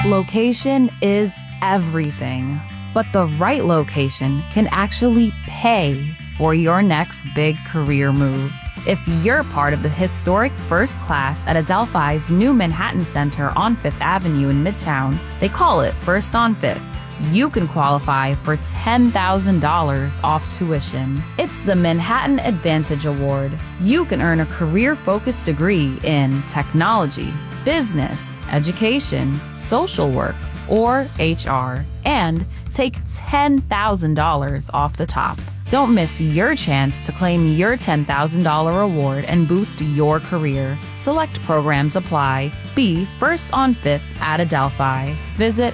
Location is everything, but the right location can actually pay for your next big career move. If you're part of the historic first class at Adelphi's new Manhattan Center on Fifth Avenue in Midtown, they call it First on Fifth, you can qualify for $10,000 off tuition. It's the Manhattan Advantage Award. You can earn a career-focused degree in technology, business, education, social work, or HR, and take $10,000 off the top. Don't miss your chance to claim your $10,000 award and boost your career. Select programs apply. Be first on fifth at Adelphi. Visit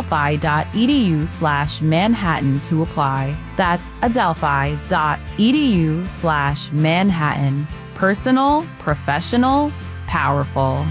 adelphi.edu/Manhattan to apply. That's adelphi.edu/Manhattan. Personal, professional, powerful.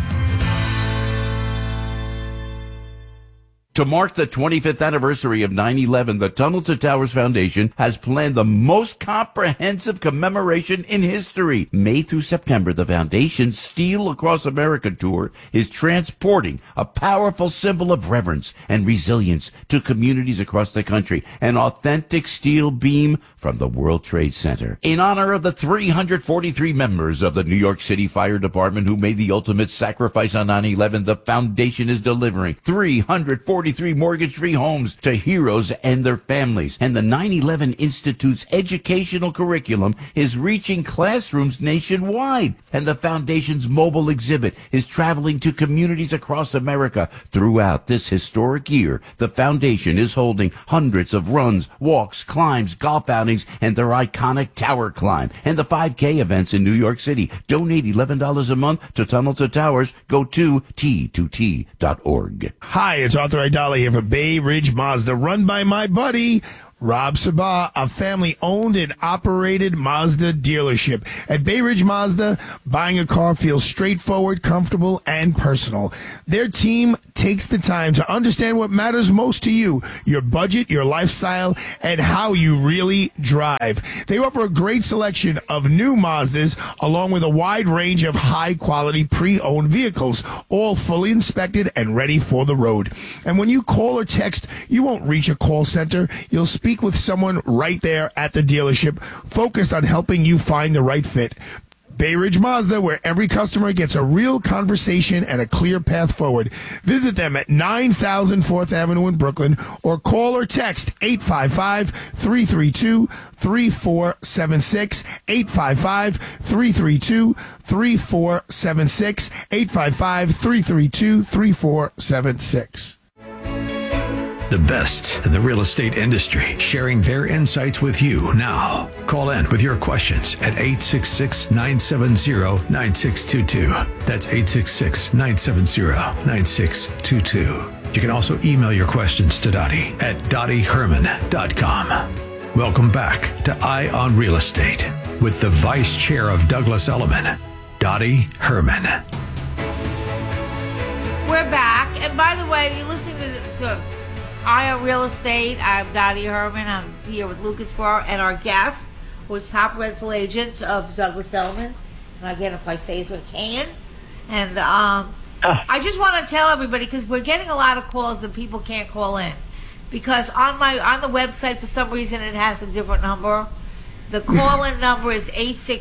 To mark the 25th anniversary of 9/11, the Tunnel to Towers Foundation has planned the most comprehensive commemoration in history. May through September, the foundation's Steel Across America tour is transporting a powerful symbol of reverence and resilience to communities across the country, an authentic steel beam from the World Trade Center. In honor of the 343 members of the New York City Fire Department who made the ultimate sacrifice on 9/11, the foundation is delivering 343 mortgage-free homes to heroes and their families. And the 9/11 Institute's educational curriculum is reaching classrooms nationwide. And the foundation's mobile exhibit is traveling to communities across America. Throughout this historic year, the foundation is holding hundreds of runs, walks, climbs, golf outings, and their iconic tower climb. And the 5K events in New York City. Donate $11 a month to Tunnel to Towers. Go to T2T.org. Hi, it's Arthur Idala here for Bay Ridge Mazda, run by my buddy Rob Sabah, a family-owned and operated Mazda dealership. At Bay Ridge Mazda, buying a car feels straightforward, comfortable, and personal. Their team takes the time to understand what matters most to you, your budget, your lifestyle, and how you really drive. They offer a great selection of new Mazdas, along with a wide range of high-quality pre-owned vehicles, all fully inspected and ready for the road. And when you call or text, you won't reach a call center. You'll speak with someone right there at the dealership, focused on helping you find the right fit. Bay Ridge Mazda, where every customer gets a real conversation and a clear path forward. Visit them at 9000 4th Avenue in Brooklyn, or call or text 855-332-3476, 855-332-3476, 855-332-3476. The best in the real estate industry, sharing their insights with you now. Call in with your questions at 866-970-9622. That's 866-970-9622. You can also email your questions to Dottie at dottieherman.com. Welcome back to Eye on Real Estate with the Vice Chair of Douglas Elliman, Dottie Herman. We're back. And by the way, you're listening to Eye on Real Estate. I'm Dottie Herman. I'm here with Lucas Farr and our guest, who is top rental agent of Douglas Elliman. And again, if I say his name, Can. And I just want to tell everybody, because we're getting a lot of calls that people can't call in, because on the website, for some reason, it has a different number. The call-in number is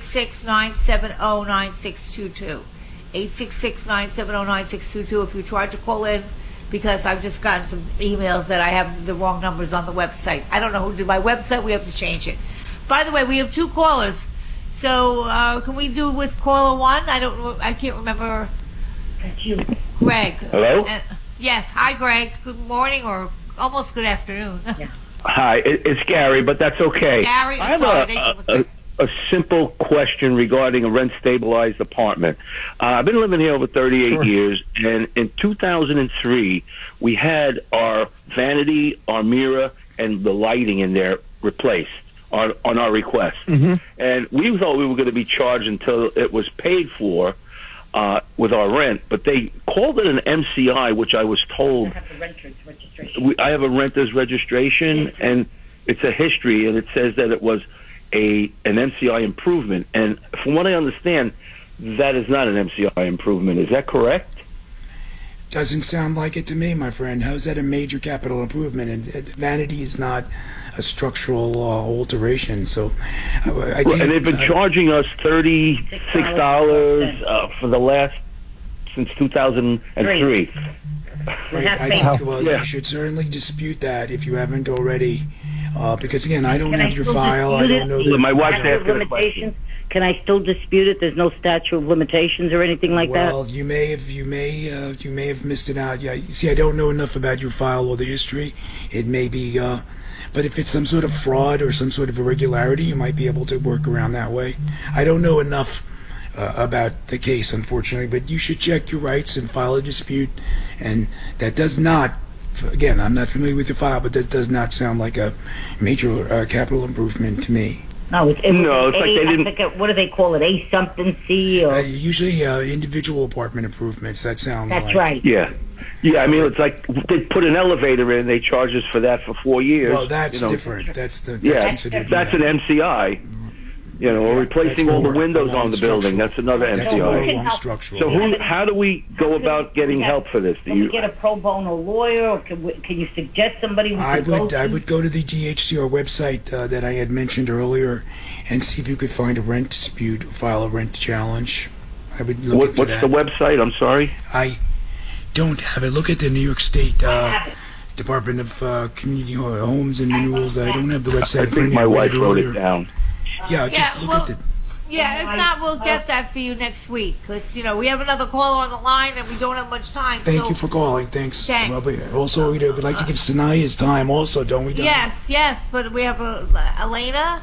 866-970-9622. 866-970-9622. If you tried to call in, because I've just gotten some emails that I have the wrong numbers on the website. I don't know who did my website. We have to change it. By the way, we have two callers. So can we do with caller one? I can't remember. That's you. Greg. Hello? Yes. Hi, Greg. Good morning or almost good afternoon. Yeah. Hi, it's Gary, but that's okay. Gary, I have a simple question regarding a rent-stabilized apartment. I've been living here over 38 years, and in 2003, we had our vanity, our mirror, and the lighting in there replaced on our request. Mm-hmm. And we thought we were going to be charged until it was paid for with our rent, but they called it an MCI, which I was told. I have a renter's registration. I have a renter's registration, and it's a history, and it says that it was an MCI improvement. And from what I understand, that is not an MCI improvement. Is that correct? Doesn't sound like it to me, my friend. How's that a major capital improvement? And vanity is not a structural alteration. So, I can't, and they've been charging us $36 for the last since 2003. Right, I think, you should certainly dispute that if you haven't already, because again, I don't have your file. I don't know that. My wife's asking a question. Can I still dispute it? There's no statute of limitations or anything like that? Well, you may have missed it out. Yeah, you see, I don't know enough about your file or the history. It may be, but if it's some sort of fraud or some sort of irregularity, you might be able to work around that way. I don't know enough about the case, unfortunately, but you should check your rights and file a dispute. And that does not, again, I'm not familiar with your file, but that does not sound like a major capital improvement to me. No, it's like they didn't. What do they call it? A something C or usually individual apartment improvements. That sounds. That's like. right. Yeah. I mean, it's like they put an elevator in. They charge us for that for 4 years. Well, that's different. That's an MCI. Or replacing all the windows on the building. That's another MCI. So how do we go about getting help for this? Can we get a pro bono lawyer, or can you suggest somebody? I would go to the DHCR website that I had mentioned earlier and see if you could find a rent dispute, file a rent challenge. I would look into that. What's the website? I'm sorry. I don't have it. Look at the New York State Department of Community Homes and Renewals. I don't have the website. I think my wife wrote it down. Yeah, just look at it. Yeah, if not, we'll get that for you next week. Because, we have another caller on the line and we don't have much time. Thank you for calling. Thanks. Thanks. Also, we'd like to give Sanaya his time also, don't we? Yes, but we have Elena?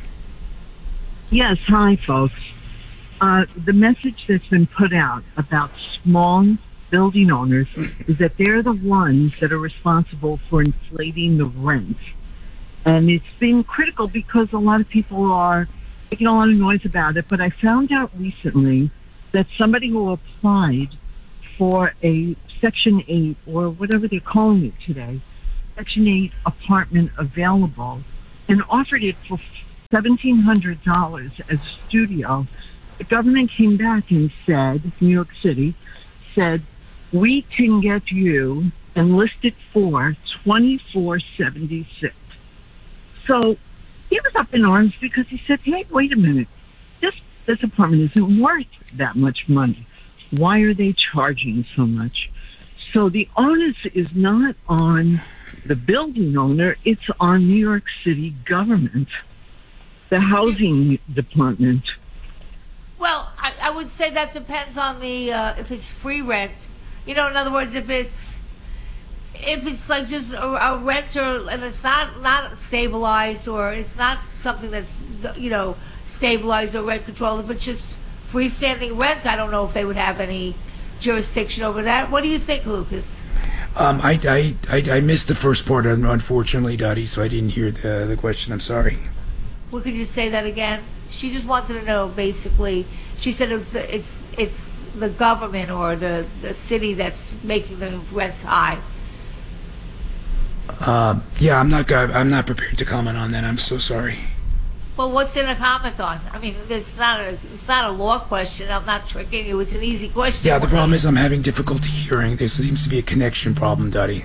Yes, hi, folks. The message that's been put out about small building owners is that they're the ones that are responsible for inflating the rent. And it's been critical because a lot of people are making a lot of noise about it. But I found out recently that somebody who applied for a Section 8, or whatever they're calling it today, Section 8 apartment available, and offered it for $1,700 as a studio, the government came back and said, New York City, said, we can get you and list it for $2,476. So he was up in arms because he said, hey, wait a minute. This apartment isn't worth that much money. Why are they charging so much? So the onus is not on the building owner. It's on New York City government, the housing department. Well, I would say that depends on the if it's free rent. In other words, if it's like just a renter and it's not stabilized, or it's not something that's stabilized or rent controlled, if it's just freestanding rents, I don't know if they would have any jurisdiction over that. What do you think, Lucas? I missed the first part, unfortunately, Dottie, so I didn't hear the question. I'm sorry. Well, could you say that again? She just wanted to know, basically. She said it's the government or the city that's making the rents high. Yeah, I'm not prepared to comment on that. I'm so sorry. Well, what's in a comment on? I mean, it's not a law question. I'm not tricking you. It's an easy question. Yeah, the problem is I'm having difficulty hearing. There seems to be a connection problem, Dottie.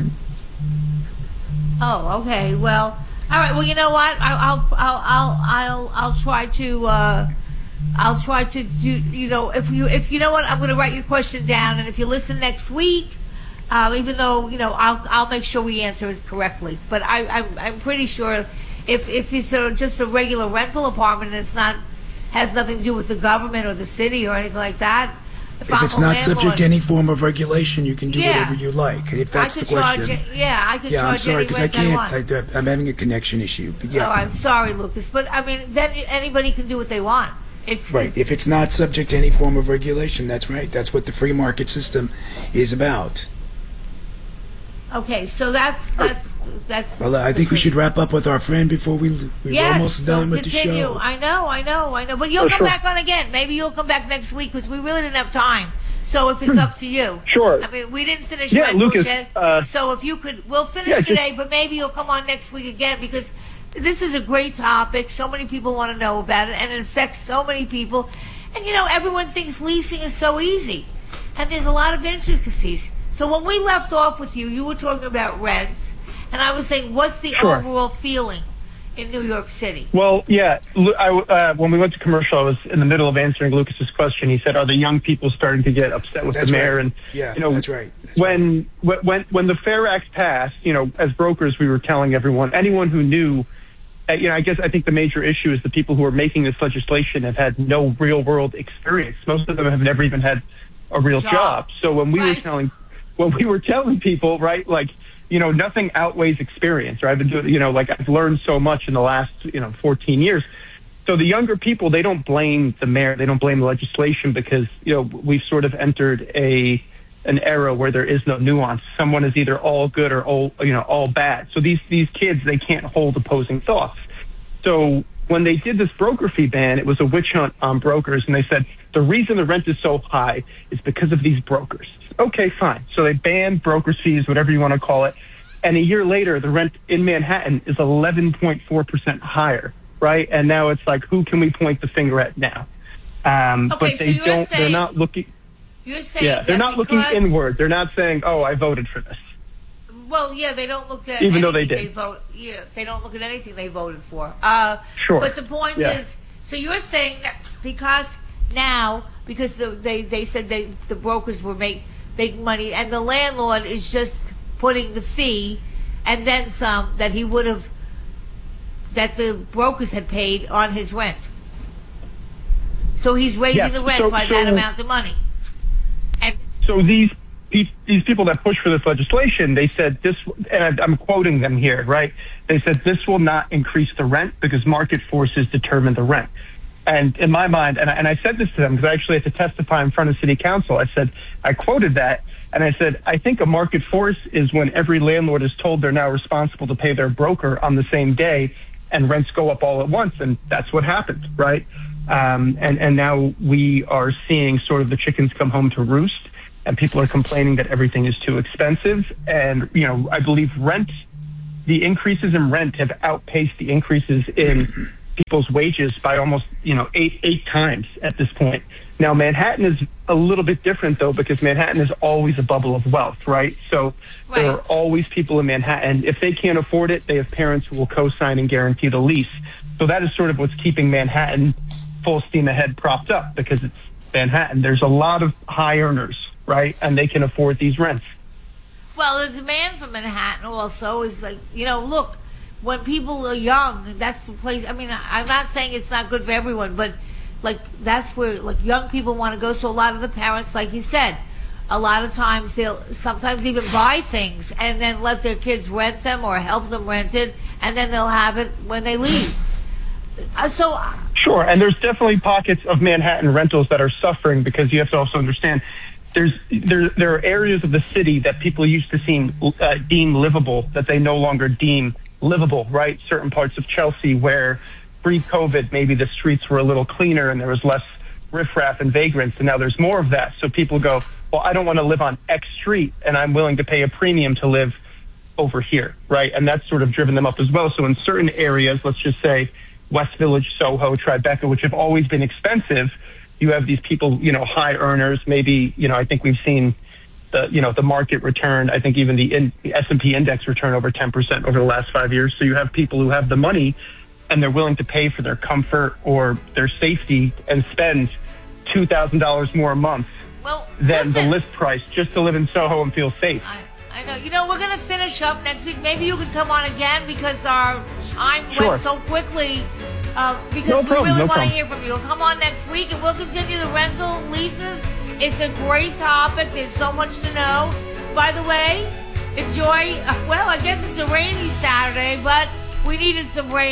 Oh, okay. Well, all right. Well, you know what? I'll try to. I'll try to do. If you know what, I'm going to write your question down, and if you listen next week. Even though I'll make sure we answer it correctly, but I'm pretty sure if it's just a regular rental apartment and has nothing to do with the government or the city or anything like that. If it's not subject to any form of regulation, you can do whatever you like. If that's the question. I could charge. I'm sorry because I can't. I'm having a connection issue. But yeah. Oh, I'm sorry, Lucas, but I mean, then anybody can do what they want. Right. If it's not subject to any form of regulation, that's right. That's what the free market system is about. Okay, so that's. Well, I think we should wrap up with our friend before we're almost done with continue. the show. I know. But you'll come back on again. Maybe you'll come back next week because we really didn't have time. So if it's up to you. Sure. I mean, we didn't finish Lucas, yet. So if you could, we'll finish today, but maybe you'll come on next week again because this is a great topic. So many people want to know about it, and it affects so many people. And, everyone thinks leasing is so easy. and there's a lot of intricacies. So when we left off with you, you were talking about rents, and I was saying, what's the overall feeling in New York City? Well, yeah. When we went to commercial, I was in the middle of answering Lucas's question. He said, "Are the young people starting to get upset with the mayor?" Right. And yeah, that's right. When the Fair Act passed, as brokers, we were telling anyone who knew. I think the major issue is the people who are making this legislation have had no real world experience. Most of them have never even had a real job. So when we were telling people, right, like, nothing outweighs experience, right? I've been doing, I've learned so much in the last, 14 years. So the younger people, they don't blame the mayor, they don't blame the legislation because, we've sort of entered an era where there is no nuance. Someone is either all good or all bad. So these kids, they can't hold opposing thoughts. So when they did this broker fee ban, it was a witch hunt on brokers, and they said the reason the rent is so high is because of these brokers. Okay, fine. So they banned broker fees, whatever you want to call it. And a year later, the rent in Manhattan is 11.4% higher, right? And now it's like, who can we point the finger at now? But they're not looking. You're saying they're not looking inward. They're not saying, "Oh, I voted for this." Well, yeah, they don't look at even though they did. They don't look at anything they voted for. Sure. But the point is, so you're saying that because they said the brokers were making money, and the landlord is just putting the fee and then some that the brokers had paid on his rent. So he's raising the rent by that amount of money. So these people that push for this legislation, they said this, and I'm quoting them here, right? They said this will not increase the rent because market forces determine the rent. And in my mind, and I said this to them because I actually had to testify in front of city council. I quoted that, and I said, I think a market force is when every landlord is told they're now responsible to pay their broker on the same day, and rents go up all at once, and that's what happened, right? And now we are seeing sort of the chickens come home to roost. And people are complaining that everything is too expensive. And, I believe the increases in rent have outpaced the increases in people's wages by almost, eight times at this point. Now, Manhattan is a little bit different, though, because Manhattan is always a bubble of wealth, right? So there are always people in Manhattan. If they can't afford it, they have parents who will co-sign and guarantee the lease. So that is sort of what's keeping Manhattan full steam ahead propped up because it's Manhattan. There's a lot of high earners, right? And they can afford these rents. Well, the demand for Manhattan also is like, look, when people are young, that's the place. I mean, I'm not saying it's not good for everyone, but like that's where like young people want to go. So a lot of the parents, like you said, a lot of times they'll sometimes even buy things and then let their kids rent them or help them rent it, and then they'll have it when they leave. Sure, and there's definitely pockets of Manhattan rentals that are suffering because you have to also understand there are areas of the city that people used to deem livable that they no longer deem livable, right? Certain parts of Chelsea where pre-COVID maybe the streets were a little cleaner and there was less riffraff and vagrants, and now there's more of that. So people go, well, I don't want to live on X street, and I'm willing to pay a premium to live over here, right? And that's sort of driven them up as well. So in certain areas, let's just say West Village, Soho, Tribeca, which have always been expensive, you have these people, high earners. Maybe, I think we've seen the market return. I think even the S&P index return over 10% over the last 5 years. So you have people who have the money and they're willing to pay for their comfort or their safety and spend $2,000 more a month than the list price just to live in Soho and feel safe. I know. We're going to finish up next week. Maybe you can come on again because our time went so quickly. Because we really want to hear from you. Come on next week and we'll continue the rental leases. It's a great topic. There's so much to know. By the way, enjoy. Well, I guess it's a rainy Saturday, but we needed some rain.